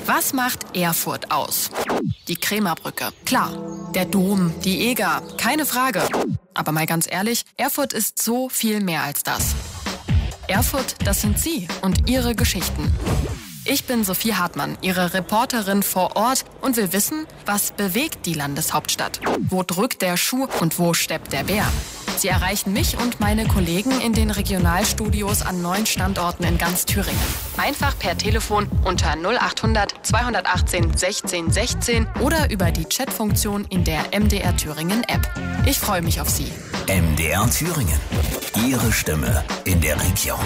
Was macht Erfurt aus? Die Krämerbrücke. Klar. Der Dom, die Eger. Keine Frage. Aber mal ganz ehrlich, Erfurt ist so viel mehr als das. Erfurt, das sind Sie und Ihre Geschichten. Ich bin Sophie Hartmann, Ihre Reporterin vor Ort und will wissen, was bewegt die Landeshauptstadt? Wo drückt der Schuh und wo steppt der Bär? Sie erreichen mich und meine Kollegen in den Regionalstudios an 9 Standorten in ganz Thüringen. Einfach per Telefon unter 0800 218 16 16 oder über die Chatfunktion in der MDR Thüringen App. Ich freue mich auf Sie. MDR Thüringen. Ihre Stimme in der Region.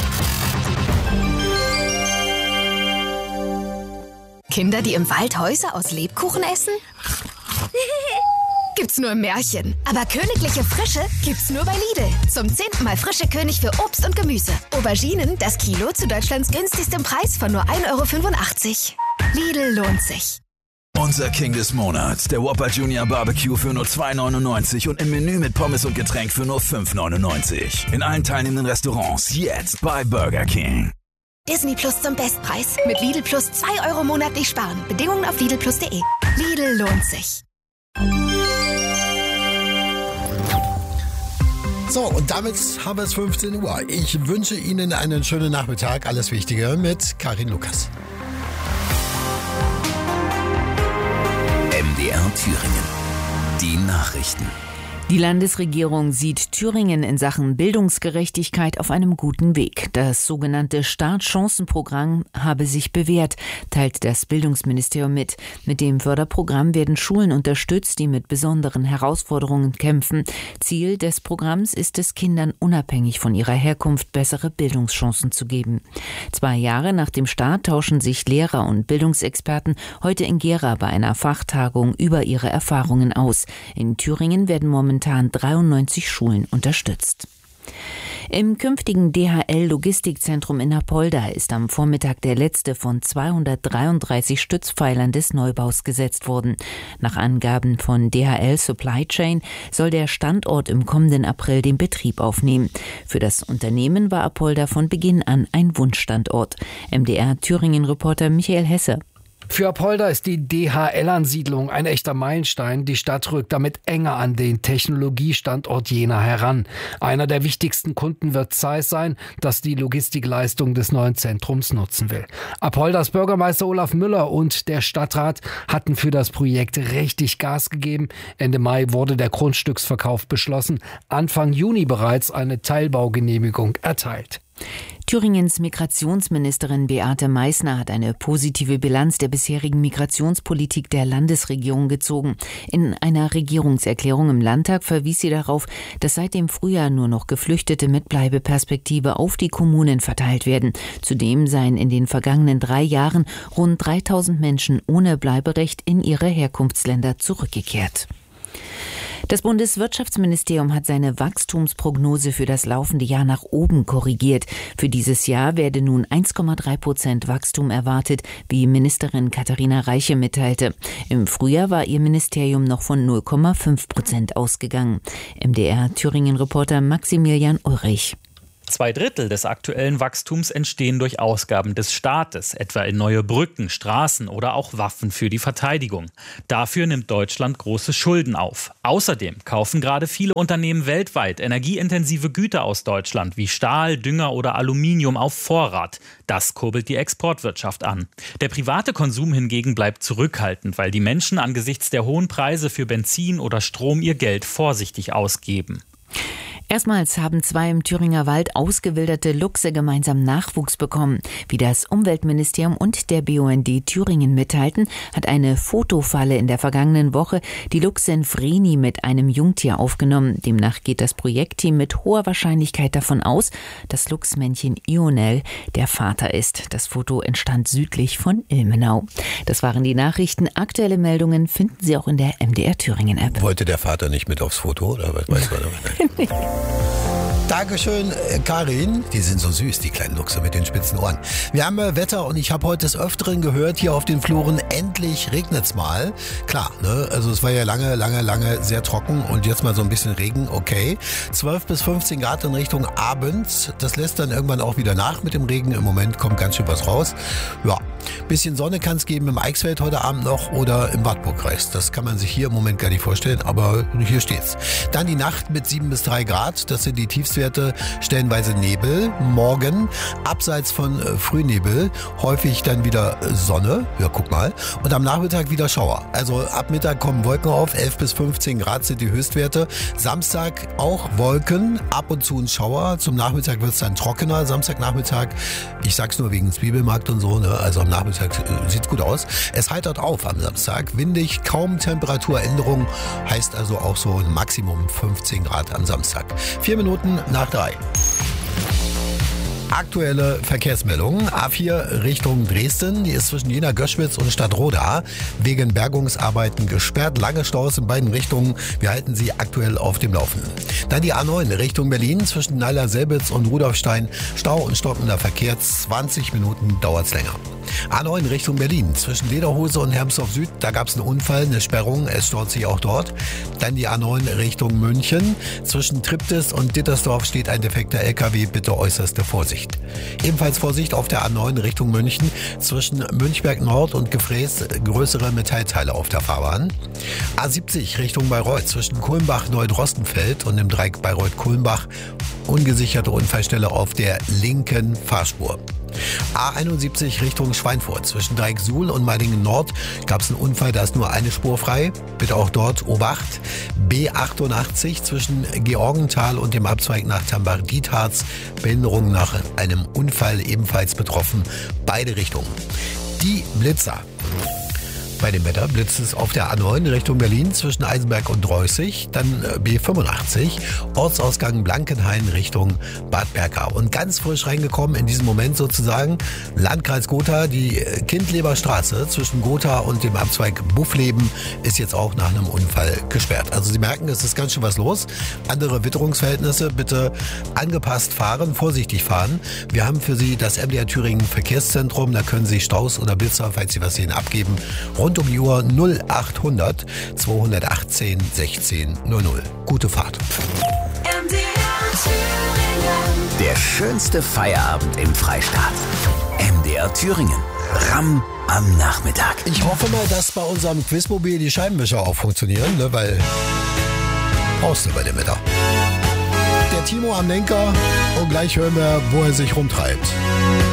Kinder, die im Wald Häuser aus Lebkuchen essen? Gibt's nur im Märchen. Aber königliche Frische gibt's nur bei Lidl. Zum 10. Mal frische König für Obst und Gemüse. Auberginen, das Kilo zu Deutschlands günstigstem Preis von nur 1,85 €. Lidl lohnt sich. Unser King des Monats, der Whopper Junior Barbecue für nur 2,99 € und im Menü mit Pommes und Getränk für nur 5,99 € In allen teilnehmenden Restaurants jetzt bei Burger King. Disney Plus zum Bestpreis. Mit Lidl Plus 2 € monatlich sparen. Bedingungen auf lidlplus.de. Lidl lohnt sich. So, und damit haben wir es 15 Uhr. Ich wünsche Ihnen einen schönen Nachmittag. Alles Wichtige mit Karin Lukas. MDR Thüringen. Die Nachrichten. Die Landesregierung sieht Thüringen in Sachen Bildungsgerechtigkeit auf einem guten Weg. Das sogenannte Startchancenprogramm habe sich bewährt, teilt das Bildungsministerium mit. Mit dem Förderprogramm werden Schulen unterstützt, die mit besonderen Herausforderungen kämpfen. Ziel des Programms ist es, Kindern unabhängig von ihrer Herkunft bessere Bildungschancen zu geben. 2 Jahre nach dem Start tauschen sich Lehrer und Bildungsexperten heute in Gera bei einer Fachtagung über ihre Erfahrungen aus. In Thüringen werden momentan 93 Schulen unterstützt. Im künftigen DHL-Logistikzentrum in Apolda ist am Vormittag der letzte von 233 Stützpfeilern des Neubaus gesetzt worden. Nach Angaben von DHL Supply Chain soll der Standort im kommenden April den Betrieb aufnehmen. Für das Unternehmen war Apolda von Beginn an ein Wunschstandort. MDR Thüringen-Reporter Michael Hesse. Für Apolda ist die DHL-Ansiedlung ein echter Meilenstein. Die Stadt rückt damit enger an den Technologiestandort Jena heran. Einer der wichtigsten Kunden wird Zeiss sein, das die Logistikleistung des neuen Zentrums nutzen will. Apoldas Bürgermeister Olaf Müller und der Stadtrat hatten für das Projekt richtig Gas gegeben. Ende Mai wurde der Grundstücksverkauf beschlossen. Anfang Juni bereits eine Teilbaugenehmigung erteilt. Thüringens Migrationsministerin Beate Meißner hat eine positive Bilanz der bisherigen Migrationspolitik der Landesregierung gezogen. In einer Regierungserklärung im Landtag verwies sie darauf, dass seit dem Frühjahr nur noch Geflüchtete mit Bleibeperspektive auf die Kommunen verteilt werden. Zudem seien in den vergangenen 3 Jahren rund 3.000 Menschen ohne Bleiberecht in ihre Herkunftsländer zurückgekehrt. Das Bundeswirtschaftsministerium hat seine Wachstumsprognose für das laufende Jahr nach oben korrigiert. Für dieses Jahr werde nun 1,3% Wachstum erwartet, wie Ministerin Katharina Reiche mitteilte. Im Frühjahr war ihr Ministerium noch von 0,5% ausgegangen. MDR Thüringen-Reporter Maximilian Ulrich. 2/3 des aktuellen Wachstums entstehen durch Ausgaben des Staates, etwa in neue Brücken, Straßen oder auch Waffen für die Verteidigung. Dafür nimmt Deutschland große Schulden auf. Außerdem kaufen gerade viele Unternehmen weltweit energieintensive Güter aus Deutschland wie Stahl, Dünger oder Aluminium auf Vorrat. Das kurbelt die Exportwirtschaft an. Der private Konsum hingegen bleibt zurückhaltend, weil die Menschen angesichts der hohen Preise für Benzin oder Strom ihr Geld vorsichtig ausgeben. Erstmals haben 2 im Thüringer Wald ausgewilderte Luchse gemeinsam Nachwuchs bekommen. Wie das Umweltministerium und der BUND Thüringen mitteilten, hat eine Fotofalle in der vergangenen Woche die Luchsin Vreni mit einem Jungtier aufgenommen. Demnach geht das Projektteam mit hoher Wahrscheinlichkeit davon aus, dass Luchsmännchen Ionel der Vater ist. Das Foto entstand südlich von Ilmenau. Das waren die Nachrichten. Aktuelle Meldungen finden Sie auch in der MDR Thüringen App. Wollte der Vater nicht mit aufs Foto oder was weiß man? Dankeschön, Karin. Die sind so süß, die kleinen Luchse mit den spitzen Ohren. Wir haben Wetter und ich habe heute des Öfteren gehört, hier auf den Fluren, endlich regnet's mal. Klar, ne? Also es war ja lange sehr trocken und jetzt mal so ein bisschen Regen, okay. 12 bis 15 Grad in Richtung Abend. Das lässt dann irgendwann auch wieder nach mit dem Regen. Im Moment kommt ganz schön was raus. Ja, bisschen Sonne kann es geben im Eichsfeld heute Abend noch oder im Wartburgkreis. Das kann man sich hier im Moment gar nicht vorstellen, aber hier steht's. Dann die Nacht mit 7 bis 3 Grad. Das sind die Tiefstwerte. Stellenweise Nebel. Morgen abseits von Frühnebel häufig dann wieder Sonne. Ja, guck mal. Und am Nachmittag wieder Schauer. Also ab Mittag kommen Wolken auf. 11 bis 15 Grad sind die Höchstwerte. Samstag auch Wolken. Ab und zu ein Schauer. Zum Nachmittag wird es dann trockener. Samstagnachmittag. Ich sag's nur wegen Zwiebelmarkt und so. Ne? Also am Nachmittag sieht's gut aus. Es heitert auf am Samstag. Windig, kaum Temperaturänderung. Heißt also auch so ein Maximum 15 Grad am Samstag. 4 Minuten nach 3. Aktuelle Verkehrsmeldung. A4 Richtung Dresden. Die ist zwischen Jena-Göschwitz und Stadtroda wegen Bergungsarbeiten gesperrt. Lange Staus in beiden Richtungen. Wir halten Sie aktuell auf dem Laufenden. Dann die A9 Richtung Berlin zwischen Neiler-Selbitz und Rudolfstein. Stau und stockender Verkehr. 20 Minuten dauert's länger. A9 Richtung Berlin zwischen Lederhose und Hermsdorf Süd. Da gab es einen Unfall, eine Sperrung. Es staut sich auch dort. Dann die A9 Richtung München. Zwischen Triptis und Dittersdorf steht ein defekter LKW. Bitte äußerste Vorsicht. Ebenfalls Vorsicht auf der A9 Richtung München. Zwischen Münchberg Nord und Gefräß größere Metallteile auf der Fahrbahn. A70 Richtung Bayreuth zwischen Kulmbach-Neudrostenfeld und dem Dreieck Bayreuth-Kulmbach. Ungesicherte Unfallstelle auf der linken Fahrspur. A71 Richtung Schweinfurt. Zwischen Dreieck Suhl und Meidingen Nord gab es einen Unfall, da ist nur eine Spur frei. Bitte auch dort Obacht. B88 zwischen Georgenthal und dem Abzweig nach Tambach-Dietharz. Behinderung nach einem Unfall ebenfalls betroffen. Beide Richtungen. Die Blitzer. Bei dem Wetter blitzt es auf der A9 Richtung Berlin zwischen Eisenberg und Dreußig, dann B85, Ortsausgang Blankenhain Richtung Bad Berka. Und ganz frisch reingekommen in diesem Moment sozusagen Landkreis Gotha, die Kindleberstraße zwischen Gotha und dem Abzweig Buffleben ist jetzt auch nach einem Unfall gesperrt. Also Sie merken, es ist ganz schön was los. Andere Witterungsverhältnisse, bitte angepasst fahren, vorsichtig fahren. Wir haben für Sie das MDR Thüringen Verkehrszentrum, da können Sie Staus oder Blitzer, falls Sie was sehen, abgeben. Rund um die Uhr 0800 218 16 00. Gute Fahrt. Der schönste Feierabend im Freistaat. MDR Thüringen. Ramm am Nachmittag. Ich hoffe mal, dass bei unserem Quizmobil die Scheibenwischer auch funktionieren, ne? Weil brauchst du bei dem Wetter. Der Timo am Lenker und gleich hören wir, wo er sich rumtreibt.